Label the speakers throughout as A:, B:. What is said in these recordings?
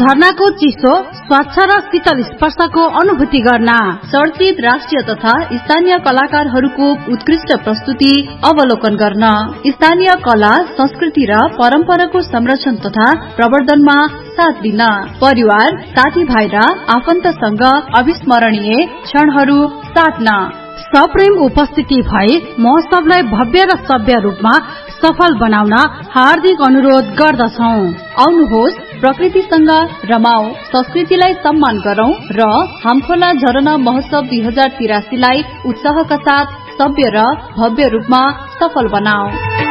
A: झरनाको चिसो स्वच्छ र शीतल स्पर्शको अनुभूति गर्न, चर्चित राष्ट्रिय तथा स्थानीय कलाकारहरूको उत्कृष्ट प्रस्तुति अवलोकन गर्न, स्थानीय कला संस्कृति र परम्पराको संरक्षण तथा प्रवर्धनमा साथ दिन, परिवार साथीभाइ र आफन्तसँग अविस्मरणीय क्षणहरू साट्न, सप्रेम उपस्थिति भई महोत्सवलाई भव्य र सभ्य रूपमा सफल बनाउन हार्दिक अनुरोध गर्दछौं। आउनुहोस्, प्रकृतिसँग रमाऊ, संस्कृतिलाई सम्मान गरौं र हामखोला झरना महोत्सव 2083 लाई उत्साहका साथ सभ्य र भव्य रूपमा सफल बनाऊ।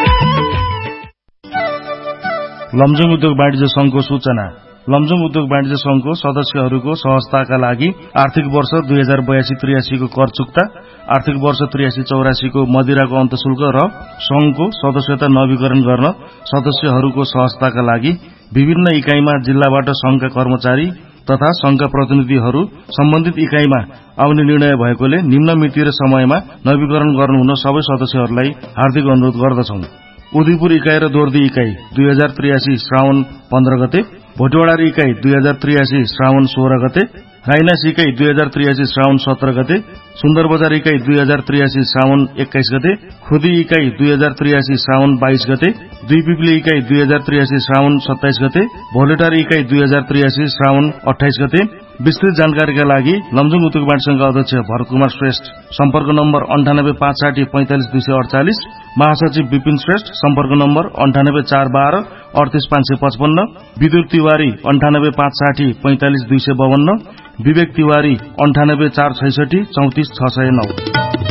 B: लमजुङ उद्योग वाणिज्य संघको सूचना। लमजुङ उद्योग वाणिज्य संघको सदस्यहरूको सहजताका लागि आर्थिक वर्ष 2082-83 को कर चुक्ता, आर्थिक वर्ष 83-84 को मदिराको अन्तशुल्क र संघको सदस्यता नवीकरण गर्न सदस्यहरूको सहजताका लागि विभिन्न इकाइमा जिल्लाबाट संघका कर्मचारी तथा संघका प्रतिनिधिहरू सम्बन्धित इकाइमा आउने निर्णय भएकोले निम्न मिति र समयमा नवीकरण गर्नुहुन सबै सदस्यहरूलाई हार्दिक अनुरोध गर्दछौं। उदयपुर इकाइ र दोर्दी इकाइ 2083 श्रावण 15 गते, भोटेवाडा इकाइ 2083 श्रावण 16 गते, राइनास इकाइ 2083 श्रावण 17 गते, सुन्दरबजार इकाइ 2083 श्रावण 21 गते, खुदी इकाइ 2083 श्रावण 22 गते, दुईपिप्ली इकाइ 2083 श्रावण 27 गते, भोलेटार इकाइ 2083 श्रावण 28 गते। विस्तृत जानकारीका लागि लमजुङ उद्योग वाणिज्य संघका अध्यक्ष भरतकुमार श्रेष्ठ, सम्पर्क नम्बर 9856 45248, महासचिव विपिन श्रेष्ठ, सम्पर्क नम्बर 98412 38555, विद्युत तिवारी 9856 45252, विवेक तिवारी 98466 34609।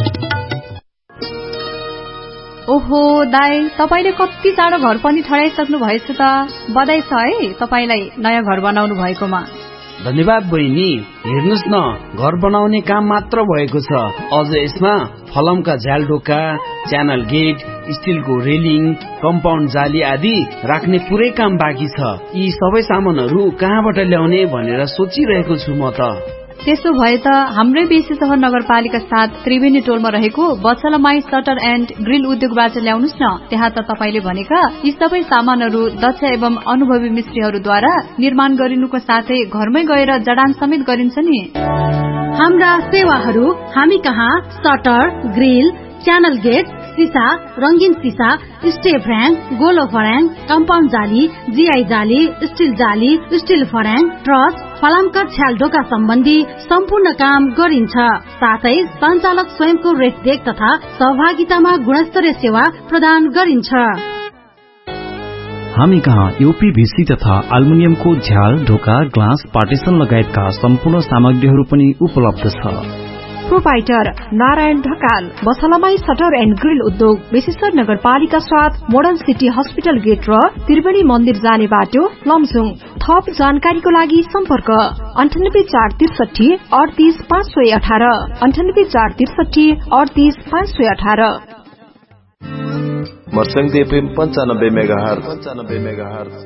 C: ओहो दाई, तपाईले कति चाँडो घर पनि ठडाइसक्नु भएछ त। बधाई छ है तपाईलाई नयाँ घर बनाउनु भएकोमा।
D: धन्यवाद बहिनी। हेर्नुस् न, घर बनाउने काम मात्र भएको छ, अझ यसमा फलमका झ्यालढोका, च्यानल गेट, स्टिलको रेलिङ, कम्पाउन्ड जाली आदि राख्ने पुरै काम बाँकी छ। यी सबै सामानहरू कहाँबाट ल्याउने भनेर सोचिरहेको छु म त।
C: त्यसो भए त हाम्रै बेसी सहर नगरपालिका 7 त्रिवेणी टोलमा रहेको बछलामाई सटर एन्ड ग्रिल उद्योगबाट ल्याउनुस् न। त्यहाँ त तपाईले भनेका यी सबै सामानहरू दक्ष एवं अनुभवी मिस्त्रीहरूद्वारा निर्माण गरिनुको साथै घरमै गएर जडान समेत गरिन्छ नि।
A: हाम्रा सेवाहरू हामी कहाँ सटर, ग्रिल, च्यानल गेट, सीसा, रंगीन सीसा, स्टेप र्याङ, गोलो फर्याङ, कम्पाउन्ड जाली, जीआई जाली, स्टिल जाली, स्टिल फर्याङ, ट्रस, फलामका छ्यालढोका सम्बन्धी सम्पूर्ण काम गरिन्छ। साथै सञ्चालक स्वयंको रेखदेख तथा सहभागितामा गुणस्तरीय सेवा प्रदान गरिन्छ।
E: हामी कहाँ यूपीभीसी तथा एल्युमिनियमको झ्याल, ढोका, ग्लास, पार्टिसन लगायतका सम्पूर्ण सामग्रीहरू पनि उपलब्ध छ।
F: Proprietor Narayan Dhakal, बछलामाई shutter and grill उद्योग, विशेषर नगरपालिका 7, मोडर्न सिटी हस्पिटल गेट र त्रिवेणी मन्दिर जाने बाटो, लमजुङ। थप जानकारीको लागि सम्पर्क 98463 38518, 98463 38518।
G: मर्सङ्गी एफएम 95 मेगाहर्ज।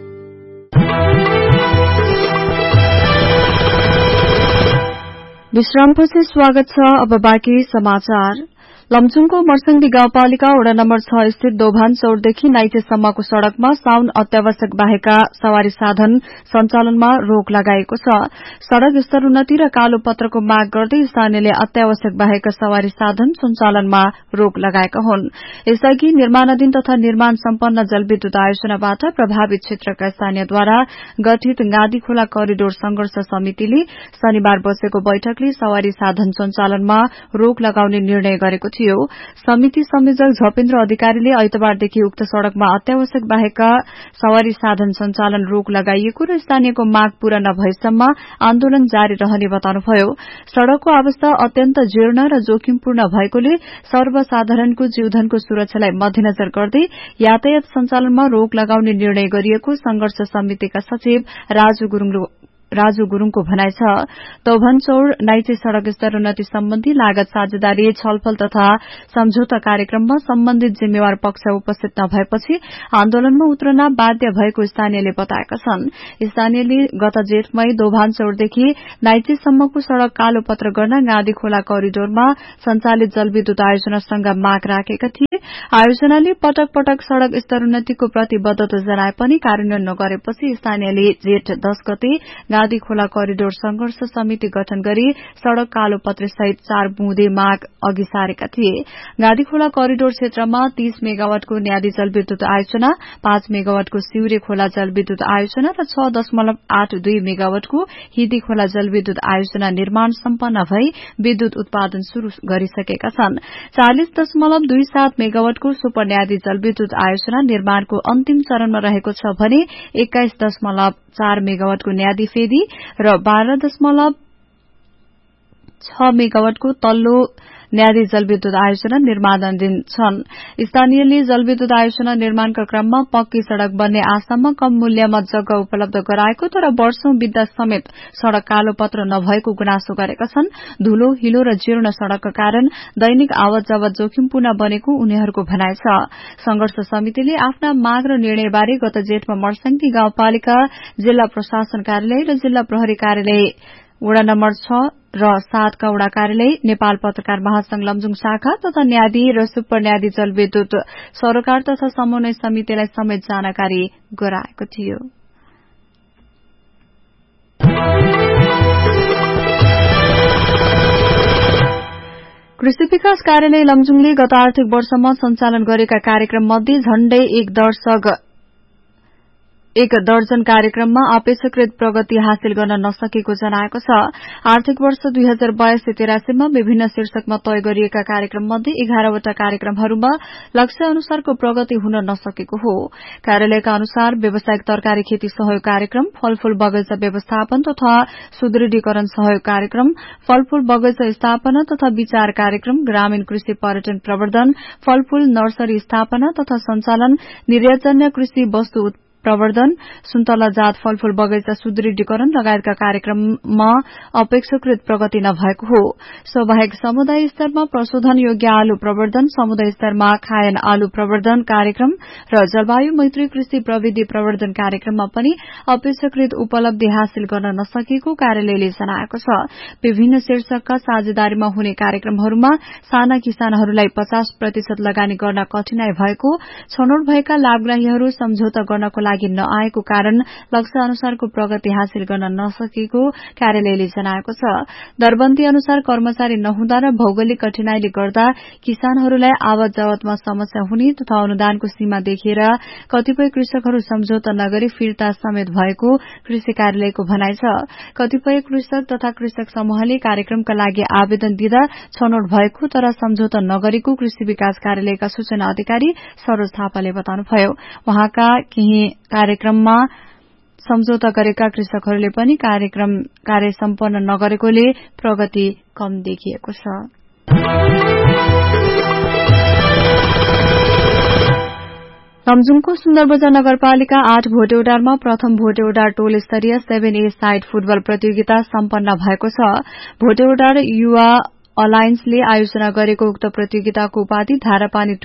C: विश्रामपछि स्वागत छ। अब बाँकी समाचार। लमजुङको मर्सङ्गी गाउँपालिका वडा नम्बर 6 स्थित दोभान चौरदेखि नाइतेसम्मको सड़कमा साउन अत्यावश्यक बाहेकका सवारी साधन सञ्चालनमा रोक लगाएको छ। सड़क स्तर उन्नति र कालो पत्रको माग गर्दै स्थानीयले अत्यावश्यक बाहेकका सवारी साधन सञ्चालनमा रोक लगाएका हुन्। यसअघि निर्माणाधीन तथा निर्माण सम्पन्न जलविद्युत आयोजनाबाट प्रभावित क्षेत्रका स्थानीयद्वारा गठित गादी खोला करिडोर संघर्ष समितिले शनिबार बसेको बैठकले सवारी साधन सञ्चालनमा रोक लगाउने निर्णय गरेको थियो। समिति संयोजक झपेन्द्र अधिकारीले आइतबारदेखि उक्त सड़कमा अत्यावश्यक बाहेकका सवारी साधन सञ्चालन रोक लगाइएको र स्थानीयको माग पूरा नभएसम्म आन्दोलन जारी रहने बताउनुभयो। सड़कको अवस्था अत्यन्त जीर्ण र जोखिमपूर्ण भएकोले सर्वसाधारणको जीवधनको सुरक्षालाई मध्यनजर गर्दै यातायात सञ्चालनमा रोक लगाउने निर्णय गरिएको संघर्ष समितिका सचिव राजु गुरूङको भनाइ छ। दोभानचौर नाइचे सड़क स्तरोन्नति सम्बन्धी लागत साझेदारी छलफल तथा सम्झौता कार्यक्रममा सम्बन्धित जिम्मेवार पक्ष उपस्थित नभएपछि आन्दोलनमा उत्रन बाध्य भएको स्थानीयले बताएका छन्। स्थानीयले गत जेठमै दोभानचौरदेखि नाइचेसम्मको सड़क कालोपत्र गर्न गाँधी खोला करिडोरमा सञ्चालित जलविद्युत आयोजनासँग माग राखेका थिए। आयोजनाले पटक पटक सड़क स्तरोन्नतिको प्रतिबद्धता जनाए पनि कार्यान्वयन नगरेपछि स्थानीयले जेठ 10 गते गाँधी खोला करिडोर संघर्ष समिति गठन गरी सड़क कालोपत्र सहित 4 बुँदे माग अघि सारेका थिए। गाँधी खोला करिडोर क्षेत्रमा 30 मेगावाटको न्यादी जलविद्युत आयोजना, 5 मेगावाटको सिउरे खोला जलविद्युत आयोजना र 6.82 मेगावाटको हिदी खोला जलविद्युत आयोजना निर्माण सम्पन्न भई विद्युत उत्पादन शुरू गरिसकेका छन्। 40.27 मेगावाटको सुपर न्यादी जलविद्युत आयोजना निर्माणको अन्तिम चरणमा रहेको छ भने 21.4 मेगावाटको न्यादी फेदी र 12.6 मेगावाटको तल्लो न्यादी जलविद्युत आयोजना निर्माणाधीन छन्। स्थानीयले जलविद्युत आयोजना निर्माणका क्रममा पक्की सड़क बन्ने आशामा कम मूल्यमा जग्गा उपलब्ध गराएको तर वर्षौं बित्दा समेत सड़क कालोपत्र नभएको गुनासो गरेका छन्। धूलो, हिलो र जीर्ण सड़कका कारण दैनिक आवत जावत जोखिमपूर्ण बनेको उनीहरूको भनाइ छ। संघर्ष समितिले आफ्ना माग र निर्णयबारे गत जेठमा मर्स्याङदी गाउँपालिका, जिल्ला प्रशासन कार्यालय र जिल्ला प्रहरी कार्यालय वडा नम्बर 6 र 7 का वडा कार्यालय, नेपाल पत्रकार महासंघ लमजुङ शाखा तथा न्यादी र सुपर न्यादी जलविद्युत सरोकार तथा समन्वय समितिलाई समेत जानकारी गराएको थियो। कृषि विकास कार्यालय लमजुङले गत आर्थिक वर्षमा सञ्चालन गरेका कार्यक्रम मध्ये झण्डै एक दर्जन कार्यक्रममा अपेक्षाकृत प्रगति हासिल गर्न नसकेको जनाएको छ। आर्थिक वर्ष 2082-83 मा विभिन्न शीर्षकमा तय गरिएका कार्यक्रम मध्ये 11वटा कार्यक्रमहरूमा लक्ष्य अनुसारको प्रगति हुन नसकेको हो। कार्यालयका अनुसार व्यावसायिक तरकारी खेती सहयोग कार्यक्रम, फलफूल बगैंचा व्यवस्थापन तथा सुदृढीकरण सहयोग कार्यक्रम, फलफूल बगैंचा स्थापना तथा विचार कार्यक्रम, ग्रामीण कृषि पर्यटन प्रवर्धन, फलफूल नर्सरी स्थापना तथा सञ्चालन, निर्यातजन्य कृषि वस्तु प्रवर्धन, सुन्तला जात फलफूल बगैंचा सुदृढीकरण लगायतका कार्यक्रममा अपेक्षाकृत प्रगति नभएको हो। स्वाभाविक समुदाय स्तरमा प्रशोधन योग्य आलु प्रवर्धन, समुदाय स्तरमा खायन आलु प्रवर्धन कार्यक्रम र जलवायु मैत्री कृषि प्रविधि प्रवर्धन कार्यक्रममा पनि अपेक्षाकृत उपलब्धि हासिल गर्न नसकेको कार्यालयले जनाएको छ। विभिन्न शीर्षकका साझेदारीमा हुने कार्यक्रमहरूमा साना किसानहरूलाई 50% लगानी गर्न कठिनाई भएको, छनौट भएका लाभग्राहीहरू सम्झौता गर्नको लागि नआएको कारण लक्ष्य अनुसारको प्रगति हासिल गर्न नसकेको कार्यालयले जनाएको छ। दरबन्दी अनुसार कर्मचारी नहुँदा र भौगोलिक कठिनाईले गर्दा किसानहरूलाई आवत जावतमा समस्या हुने तथा अनुदानको सीमा देखेर कतिपय कृषकहरू सम्झौता नगरी फिर्ता समेत भएको कृषि कार्यालयको भनाइ छ। कतिपय कृषक तथा कृषक समूहले कार्यक्रमका लागि आवेदन दिँदा छनौट भएको तर सम्झौता नगरेको कृषि विकास कार्यालयका सूचना अधिकारी सरोज थापाले बताउनुभयो। वहाँका केही कार्यक्रममा सम्झौता गरेका कृषकहरूले पनि कार्य सम्पन्न नगरेकोले प्रगति कम देखिएको छ। लमजुङको सुन्दरबजार नगरपालिका 8 भोटेउडारमा प्रथम भोटेउडार टोल स्तरीय 7A साइड फुटबल प्रतियोगिता सम्पन्न भएको छ। भोटेउडार युवा अलायन्सले आयोजना गरेको उक्त प्रतियोगिताको उपाधि धारापानी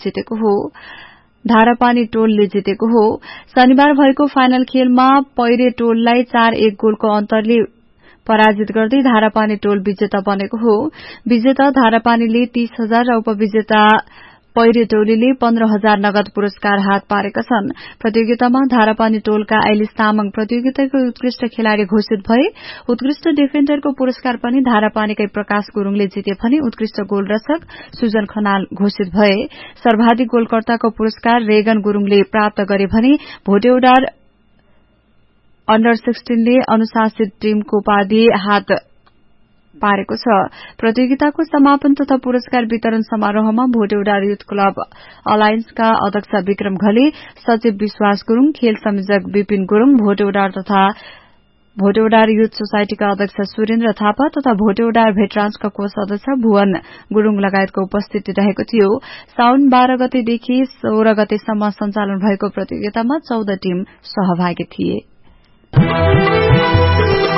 C: टोलले जितेको हो। शनिबार भएको फाइनल खेलमा पैरे टोललाई 4-1 गोलको अन्तरले पराजित गर्दै धारापानी टोल विजेता बनेको हो। विजेता धारापानीले 30,000 र उपविजेता पैरे टोलीले 15,000 नगद पुरस्कार हात पारेका छन्। प्रतियोगितामा धारापानी टोलका आइलिस तामाङ प्रतियोगिताको उत्कृष्ट खेलाड़ी घोषित भए। उत्कृष्ट डिफेन्डरको पुरस्कार पनि धारापानीकै प्रकाश गुरूङले जिते भने उत्कृष्ट गोलरक्षक सुजन खनाल घोषित भए। सर्वाधिक गोलकर्ताको पुरस्कार रेगन गुरूङले प्राप्त गरे भने भोटेउडार अन्डर 16 ले अनुशासित टीमको उपाधि हात पारेको छ। प्रतियोगिताको समापन तथा पुरस्कार वितरण समारोहमा भोटेउडार युथ क्लब अलायन्सका अध्यक्ष विक्रम घले, सचिव विश्वास गुरूङ, खेल संयोजक विपिन गुरूङ, भोटेउडार युथ सोसाइटीका अध्यक्ष सुरेन्द्र थापा तथा भोटेउडार भेटरान्सका कोष अध्यक्ष भुवन गुरूङ लगायतको उपस्थिति रहेको थियो। साउन 12 गतेदेखि 16 गतेसम्म सञ्चालन भएको प्रतियोगितामा 14 टीम सहभागी थिए।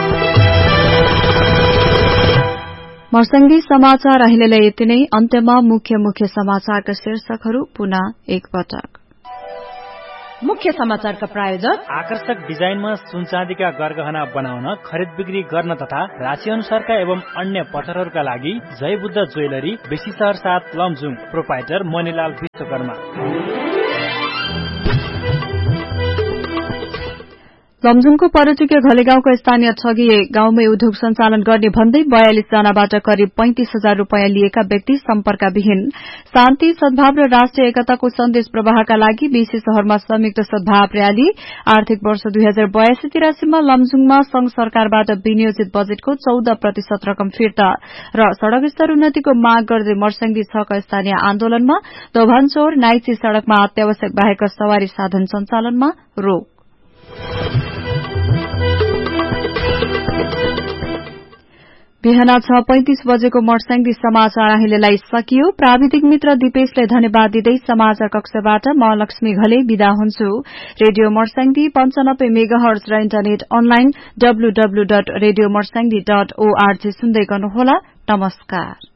C: मर्संगी समाचार अहिलेलाई यति नै। अन्त्यमा मुख्य समाचारका शीर्षकहरू पुनः एकपटक।
A: मुख्य समाचारका प्रायोजक
H: आकर्षक डिजाइनमा सुनचाँदीका गरगहना बनाउन, खरिद बिक्री गर्न तथा राशि अनुसारका एवं अन्य पत्थरहरूका लागि जय बुद्ध ज्वेलरी, बेसी शहर 7 लमजुङ। प्रोपाइटर मणिलाल विश्वकर्मा।
C: लमजुङको पर्यटकीय घलेगाउँको स्थानीय ठगिए गाउँमै उद्योग सञ्चालन गर्ने भन्दै 42 जनाबाट करिब 35,000 रूपियाँ लिएका व्यक्ति सम्पर्कविहीन। शान्ति, सद्भाव र राष्ट्रिय एकताको सन्देश प्रवाहका लागि बेसी शहरमा संयुक्त सद्भाव रयाली। आर्थिक वर्ष 2082-83 मा लमजुङमा संघ सरकारबाट विनियोजित बजेटको 14% रकम फिर्ता र सड़क स्तर उन्नतिको माग गर्दै मर्संगी 6 का स्थानीय आन्दोलनमा। दोभानचौर नाइची सड़कमा अत्यावश्यक बाहेक सवारी साधन सञ्चालनमा रोक। बिहान 6:35 बजेको मर्संगी समाचार अहिलेलाई सकियो। प्राविधिक मित्र दिपेशले धन्यवाद दिँदै समाचार कक्षबाट म लक्ष्मी घले विदा हुन्छु। रेडियो मर्संगी 95 मेगाहर्ज र इन्टरनेट अनलाइन www.radiomarsangi.org सुन्दै गर्नुहोला। नमस्कार।